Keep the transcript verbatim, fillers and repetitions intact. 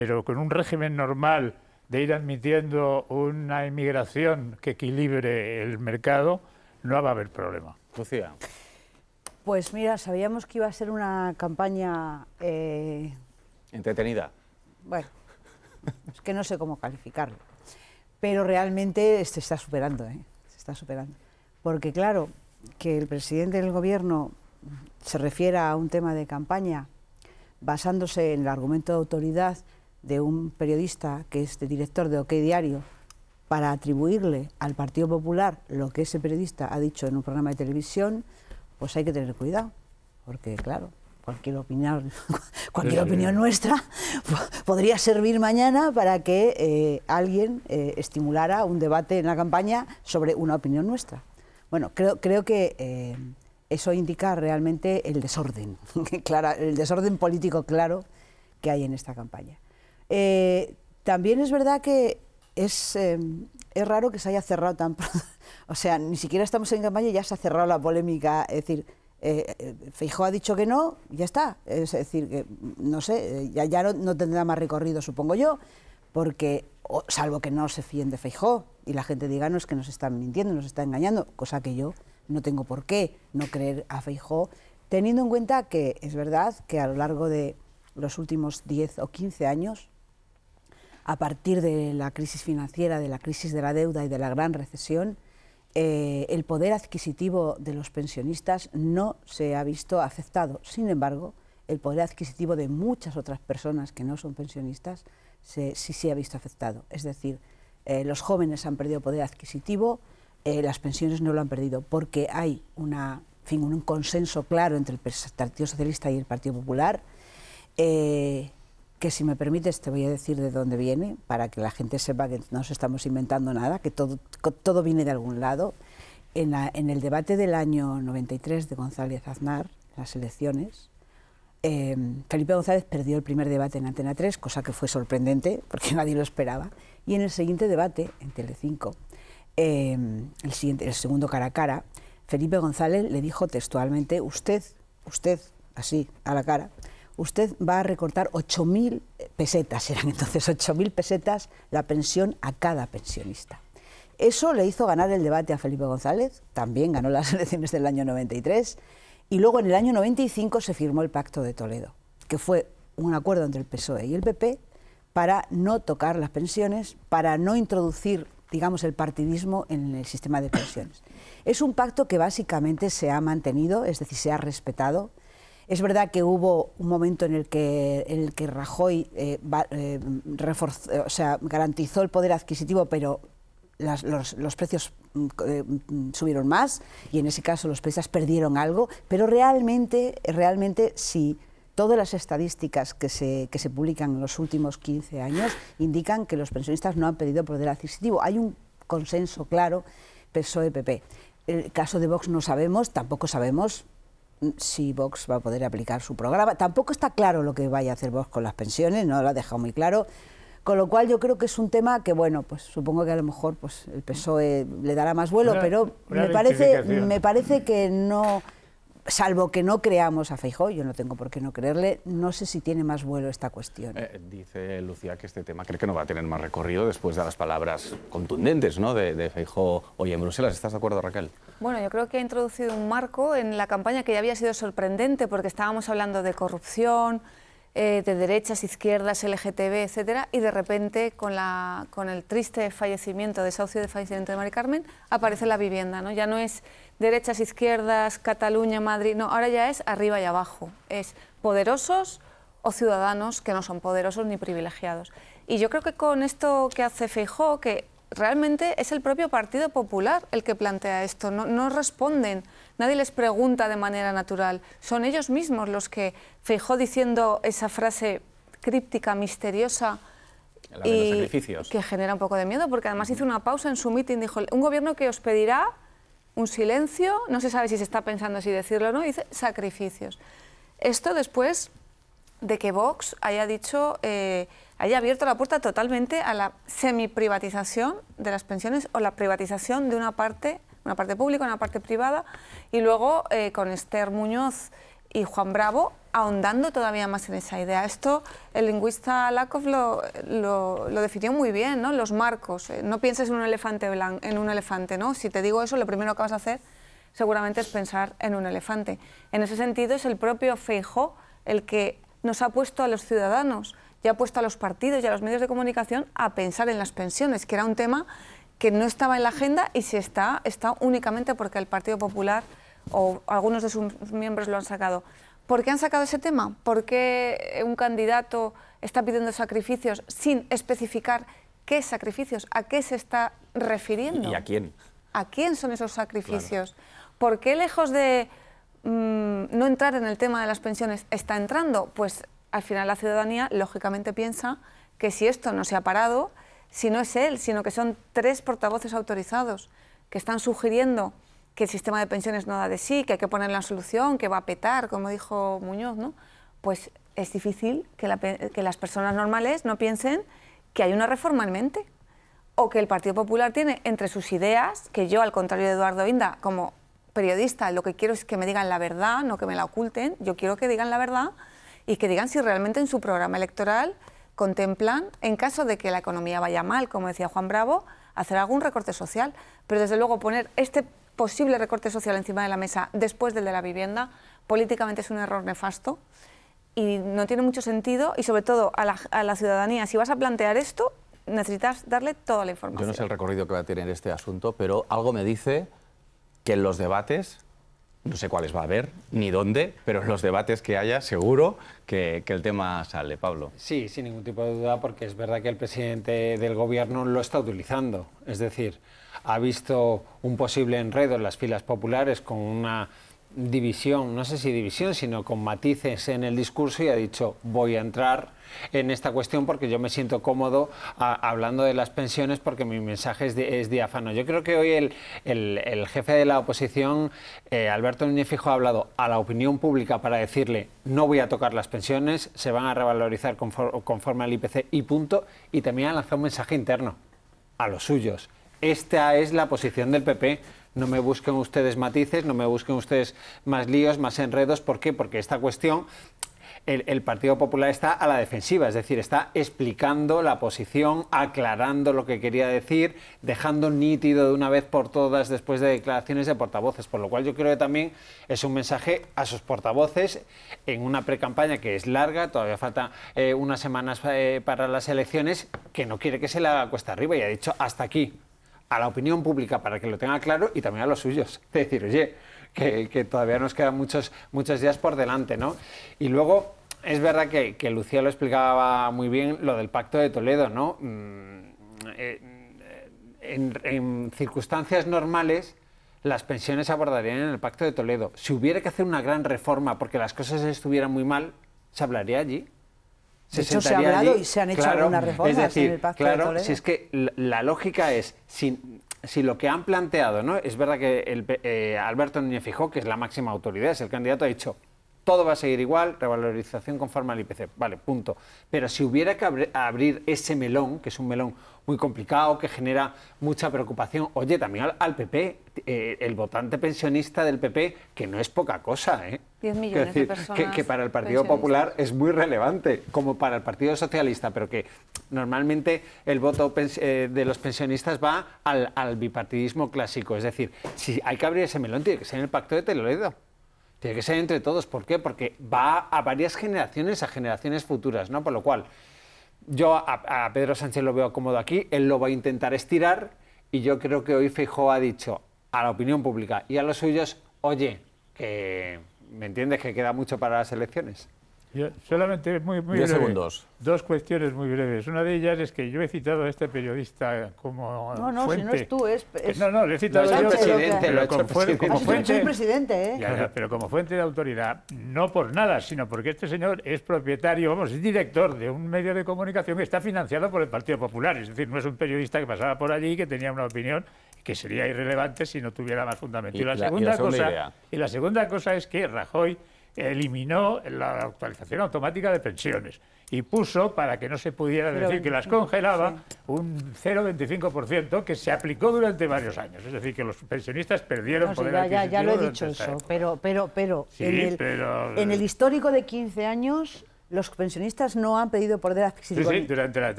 Pero con un régimen normal de ir admitiendo una inmigración que equilibre el mercado, no va a haber problema. Lucía. Pues mira, sabíamos que iba a ser una campaña... Eh... Entretenida. Bueno, es que no sé cómo calificarlo. Pero realmente se está superando, ¿eh? Se está superando. Porque claro, que el presidente del gobierno se refiera a un tema de campaña basándose en el argumento de autoridad de un periodista que es de director de OK Diario para atribuirle al Partido Popular lo que ese periodista ha dicho en un programa de televisión, pues hay que tener cuidado, porque claro, cualquier opinión, cualquier opinión nuestra podría servir mañana para que eh, alguien eh, estimulara un debate en la campaña sobre una opinión nuestra. Bueno, creo, creo que eh, eso indica realmente el desorden, claro, el desorden político claro que hay en esta campaña. Eh, también es verdad que es, eh, es raro que se haya cerrado tan pronto, o sea, ni siquiera estamos en campaña y ya se ha cerrado la polémica, es decir, eh, Feijóo ha dicho que no, ya está, es decir, que no sé, ya, ya no, no tendrá más recorrido, supongo yo, porque, o, salvo que no se fíen de Feijóo y la gente diga, no, es que nos están mintiendo, nos están engañando, cosa que yo no tengo por qué no creer a Feijóo, teniendo en cuenta que es verdad que a lo largo de los últimos diez o quince años, a partir de la crisis financiera, de la crisis de la deuda y de la gran recesión, eh, el poder adquisitivo de los pensionistas no se ha visto afectado. Sin embargo, el poder adquisitivo de muchas otras personas que no son pensionistas se, sí se ha visto afectado. Es decir, eh, los jóvenes han perdido poder adquisitivo, eh, las pensiones no lo han perdido, porque hay una, en fin, un consenso claro entre el Partido Socialista y el Partido Popular, eh, que si me permites te voy a decir de dónde viene, para que la gente sepa que no nos estamos inventando nada, que todo, todo viene de algún lado. En, la, en el debate del año noventa y tres de González Aznar, las elecciones, eh, Felipe González perdió el primer debate en Antena tres, cosa que fue sorprendente, porque nadie lo esperaba, y en el siguiente debate, en Telecinco, eh, el, siguiente, el segundo cara a cara, Felipe González le dijo textualmente, usted, usted, así, a la cara, usted va a recortar ocho mil pesetas, eran entonces ocho mil pesetas la pensión a cada pensionista. Eso le hizo ganar el debate a Felipe González, también ganó las elecciones del año noventa y tres, y luego en el año noventa y cinco se firmó el Pacto de Toledo, que fue un acuerdo entre el P S O E y el P P para no tocar las pensiones, para no introducir, digamos, el partidismo en el sistema de pensiones. Es un pacto que básicamente se ha mantenido, es decir, se ha respetado. Es verdad que hubo un momento en el que, en el que Rajoy eh, va, eh, reforzó, o sea, garantizó el poder adquisitivo, pero las, los, los precios eh, subieron más y en ese caso los pensionistas perdieron algo, pero realmente, realmente sí, todas las estadísticas que se, que se publican en los últimos quince años indican que los pensionistas no han perdido poder adquisitivo. Hay un consenso claro P S O E-P P. El caso de Vox no sabemos, tampoco sabemos si Vox va a poder aplicar su programa. Tampoco está claro lo que vaya a hacer Vox con las pensiones, no lo ha dejado muy claro, con lo cual yo creo que es un tema que, bueno, pues supongo que a lo mejor pues, el P S O E le dará más vuelo, una, pero una me parece, me parece que no, salvo que no creamos a Feijóo, yo no tengo por qué no creerle, no sé si tiene más vuelo esta cuestión. Eh, dice Lucía que este tema cree que no va a tener más recorrido después de las palabras contundentes, ¿no?, de, de Feijóo hoy en Bruselas. ¿Estás de acuerdo, Raquel? Bueno, yo creo que ha introducido un marco en la campaña que ya había sido sorprendente porque estábamos hablando de corrupción, eh, de derechas, izquierdas, L G T B, etcétera, y de repente con, la, con el triste fallecimiento, desahucio de fallecimiento de Mari Carmen, aparece la vivienda, ¿no? Ya no es derechas, izquierdas, Cataluña, Madrid, no, ahora ya es arriba y abajo, es poderosos o ciudadanos que no son poderosos ni privilegiados. Y yo creo que con esto que hace Feijóo, que realmente es el propio Partido Popular el que plantea esto, no, no responden, nadie les pregunta de manera natural, son ellos mismos los que, Feijóo diciendo esa frase críptica, misteriosa, La de los sacrificios, que genera un poco de miedo, porque además hizo una pausa en su mitin, dijo, un gobierno que os pedirá un silencio, no se sabe si se está pensando si decirlo o no, dice sacrificios. Esto después de que Vox haya dicho, eh, haya abierto la puerta totalmente a la semiprivatización de las pensiones o la privatización de una parte, una parte pública, una parte privada, y luego eh, con Esther Muñoz y Juan Bravo ahondando todavía más en esa idea. Esto el lingüista Lakoff lo, lo, lo definió muy bien, ¿no? Los marcos. No pienses en un elefante blanco, en un elefante, ¿no? Si te digo eso, lo primero que vas a hacer seguramente es pensar en un elefante. En ese sentido es el propio Feijóo el que nos ha puesto a los ciudadanos y ha puesto a los partidos y a los medios de comunicación a pensar en las pensiones, que era un tema que no estaba en la agenda y si está, está únicamente porque el Partido Popular o algunos de sus miembros lo han sacado. ¿Por qué han sacado ese tema? ¿Por qué un candidato está pidiendo sacrificios sin especificar qué sacrificios, a qué se está refiriendo? ¿Y a quién? ¿A quién son esos sacrificios? Claro. ¿Por qué lejos de mmm, no entrar en el tema de las pensiones está entrando? Pues al final la ciudadanía lógicamente piensa que si esto no se ha parado, si no es él, sino que son tres portavoces autorizados que están sugiriendo que el sistema de pensiones no da de sí, que hay que poner la solución, que va a petar, como dijo Muñoz, ¿no? Pues es difícil que, la, que las personas normales no piensen que hay una reforma en mente o que el Partido Popular tiene entre sus ideas, que yo, al contrario de Eduardo Inda, como periodista, lo que quiero es que me digan la verdad, no que me la oculten, yo quiero que digan la verdad y que digan si realmente en su programa electoral contemplan, en caso de que la economía vaya mal, como decía Juan Bravo, hacer algún recorte social, pero desde luego poner este posible recorte social encima de la mesa después del de la vivienda, políticamente es un error nefasto y no tiene mucho sentido y sobre todo a la, a la ciudadanía, si vas a plantear esto, necesitas darle toda la información. Yo no sé el recorrido que va a tener este asunto, pero algo me dice que en los debates, no sé cuáles va a haber, ni dónde, pero en los debates que haya, seguro que, que el tema sale. Pablo. Sí, sin ningún tipo de duda, porque es verdad que el presidente del Gobierno lo está utilizando. Es decir, ha visto un posible enredo en las filas populares con una división, no sé si división, sino con matices en el discurso y ha dicho, voy a entrar en esta cuestión porque yo me siento cómodo a, hablando de las pensiones porque mi mensaje es, di, es diáfano. Yo creo que hoy el, el, el jefe de la oposición, eh, Alberto Núñez Feijóo, ha hablado a la opinión pública para decirle no voy a tocar las pensiones, se van a revalorizar conforme, conforme al I P C y punto, y también ha lanzado un mensaje interno a los suyos. Esta es la posición del P P. No me busquen ustedes matices, no me busquen ustedes más líos, más enredos. ¿Por qué? Porque esta cuestión, el, el Partido Popular está a la defensiva, es decir, está explicando la posición, aclarando lo que quería decir, dejando nítido de una vez por todas después de declaraciones de portavoces. Por lo cual yo creo que también es un mensaje a sus portavoces en una precampaña que es larga, todavía faltan eh, unas semanas eh, para las elecciones, que no quiere que se le haga cuesta arriba y ha dicho hasta aquí. A la opinión pública para que lo tenga claro y también a los suyos. Es decir, oye, que, que todavía nos quedan muchos, muchos días por delante, ¿no? Y luego, es verdad que, que Lucía lo explicaba muy bien, lo del Pacto de Toledo, ¿no? En, en circunstancias normales, las pensiones se abordarían en el Pacto de Toledo. Si hubiera que hacer una gran reforma porque las cosas estuvieran muy mal, se hablaría allí. De hecho, se ha hablado allí. Y se han hecho claro, algunas reformas es decir, en el Pacto claro, de Toledo. Si es que la, la lógica es, si, si lo que han planteado, ¿no? Es verdad que el, eh, Alberto Núñez Feijóo, que es la máxima autoridad, es el candidato, ha dicho, todo va a seguir igual, revalorización conforme al I P C, vale, punto. Pero si hubiera que abri abrir ese melón, que es un melón muy complicado, que genera mucha preocupación, oye, también al, al P P, eh, el votante pensionista del P P, que no es poca cosa, ¿eh? diez millones decir, de personas que, que para el Partido Popular es muy relevante, como para el Partido Socialista, pero que normalmente el voto eh, de los pensionistas va al, al bipartidismo clásico. Es decir, si hay que abrir ese melón, tiene que ser en el Pacto de Toledo. Tiene que ser entre todos. ¿Por qué? Porque va a varias generaciones, a generaciones futuras, ¿no? Por lo cual, yo a, a Pedro Sánchez lo veo cómodo aquí, él lo va a intentar estirar y yo creo que hoy Feijóo ha dicho a la opinión pública y a los suyos, oye, que ¿me entiendes? Que queda mucho para las elecciones. Yo solamente muy, muy Diez breve, segundos. Dos cuestiones muy breves. Una de ellas es que yo he citado a este periodista como No, no, fuente. si no es tú, es... es... No, no, le he citado lo ha yo, hecho el pero, presidente, pero lo ha como, hecho el fue- presidente. como Ah, sí, pero soy fuente... presidente, ¿eh? Ya, ya, pero como fuente de autoridad, no por nada, sino porque este señor es propietario, vamos, es director de un medio de comunicación que está financiado por el Partido Popular. Es decir, no es un periodista que pasaba por allí y que tenía una opinión que sería irrelevante si no tuviera más fundamento. Y Y la la- y segunda la segunda cosa, idea. y la segunda cosa es que Rajoy eliminó la actualización automática de pensiones y puso, para que no se pudiera decir que las congelaba, sí. un cero coma veinticinco por ciento que se aplicó durante varios años. Es decir, que los pensionistas perdieron No, sí, poder ya, ya, adquisitivo ya lo he durante dicho esta eso, época. pero, pero, pero, Sí, en, el, pero- en el histórico de quince años, los pensionistas no han pedido poder Sí, adquisitivo. sí, durante la